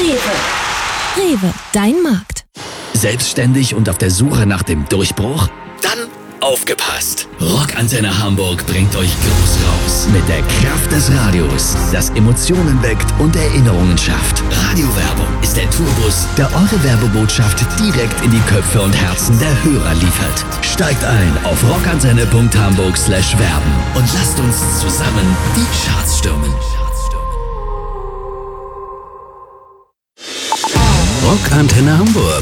Rewe, dein Markt. Selbstständig und auf der Suche nach dem Durchbruch? Dann aufgepasst! Rockantenne Hamburg bringt euch groß raus mit der Kraft des Radios, das Emotionen weckt und Erinnerungen schafft. Radiowerbung ist der Tourbus, der eure Werbebotschaft direkt in die Köpfe und Herzen der Hörer liefert. Steigt ein auf rockantenne.hamburg/werben und lasst uns zusammen die Charts stürmen. Rockantenne Hamburg.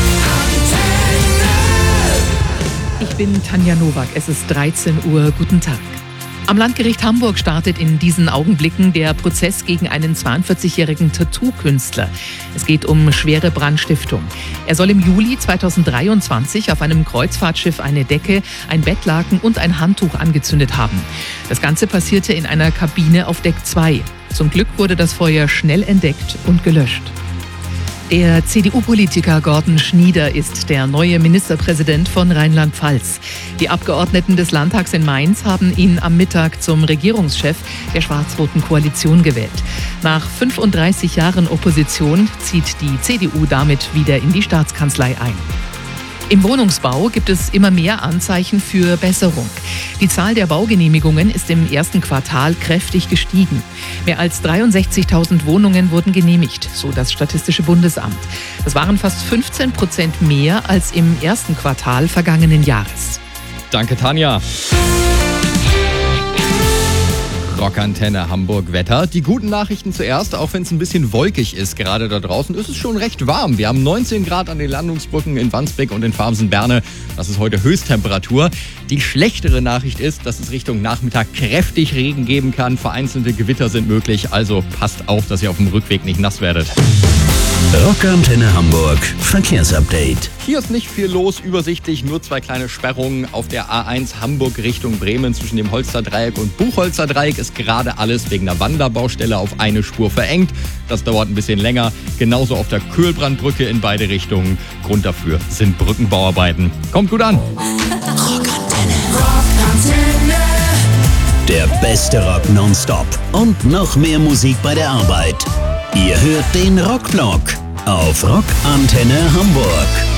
Ich bin Tanja Nowak, es ist 13 Uhr, guten Tag. Am Landgericht Hamburg startet in diesen Augenblicken der Prozess gegen einen 42-jährigen Tattoo-Künstler. Es geht um schwere Brandstiftung. Er soll im Juli 2023 auf einem Kreuzfahrtschiff eine Decke, ein Bettlaken und ein Handtuch angezündet haben. Das Ganze passierte in einer Kabine auf Deck 2. Zum Glück wurde das Feuer schnell entdeckt und gelöscht. Der CDU-Politiker Gordon Schnieder ist der neue Ministerpräsident von Rheinland-Pfalz. Die Abgeordneten des Landtags in Mainz haben ihn am Mittag zum Regierungschef der schwarz-roten Koalition gewählt. Nach 35 Jahren Opposition zieht die CDU damit wieder in die Staatskanzlei ein. Im Wohnungsbau gibt es immer mehr Anzeichen für Besserung. Die Zahl der Baugenehmigungen ist im ersten Quartal kräftig gestiegen. Mehr als 63.000 Wohnungen wurden genehmigt, so das Statistische Bundesamt. Das waren fast 15% mehr als im ersten Quartal vergangenen Jahres. Danke, Tanja. Rockantenne Hamburg Wetter. Die guten Nachrichten zuerst, auch wenn es ein bisschen wolkig ist. Gerade da draußen ist es schon recht warm. Wir haben 19 Grad an den Landungsbrücken in Wandsbek und in Farmsen-Berne. Das ist heute Höchsttemperatur. Die schlechtere Nachricht ist, dass es Richtung Nachmittag kräftig Regen geben kann. Vereinzelte Gewitter sind möglich. Also passt auf, dass ihr auf dem Rückweg nicht nass werdet. Rockantenne Hamburg Verkehrsupdate. Hier ist nicht viel los, übersichtlich, nur 2 kleine Sperrungen. Auf der A1 Hamburg Richtung Bremen zwischen dem Holster Dreieck und Buchholzer Dreieck ist gerade alles wegen einer Wanderbaustelle auf eine Spur verengt. Das dauert ein bisschen länger. Genauso auf der Köhlbrandbrücke in beide Richtungen. Grund dafür sind Brückenbauarbeiten. Kommt gut an. Rockantenne. Der beste Rock nonstop und noch mehr Musik bei der Arbeit. Ihr hört den Rockblock auf Rockantenne Hamburg.